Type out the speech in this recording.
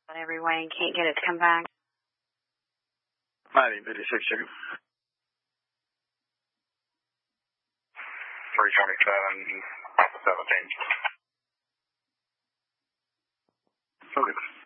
every way and can't get it to come back. 1956, chicken. 327, Alpha 17. Okay.